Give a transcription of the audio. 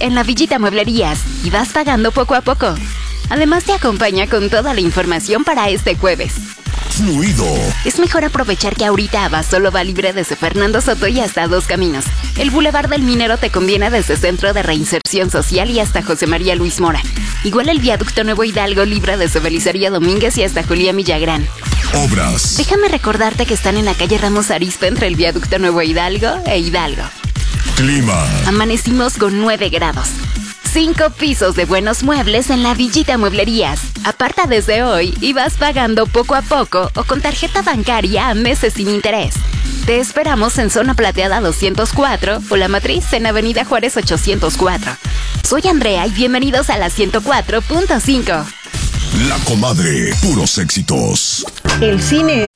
en la Villita Mueblerías y vas pagando poco a poco. Además te acompaña con toda la información para este jueves. Fluido. Es mejor aprovechar que ahorita Abasolo va libre desde Fernando Soto y hasta Dos Caminos. El Boulevard del Minero te conviene desde Centro de Reinserción Social y hasta José María Luis Mora. Igual el Viaducto Nuevo Hidalgo libre desde Belisaria Domínguez y hasta Julián Villagrán. Obras. Déjame recordarte que están en la calle Ramos Arizpe entre el Viaducto Nuevo Hidalgo e Hidalgo. Clima. Amanecimos con 9 grados. 5 pisos de buenos muebles en la Villita Mueblerías. Aparta desde hoy y vas pagando poco a poco o con tarjeta bancaria a meses sin interés. Te esperamos en Zona Plateada 204 o La Matriz en Avenida Juárez 804. Soy Andrea y bienvenidos a la 104.5. La Comadre, puros éxitos. El cine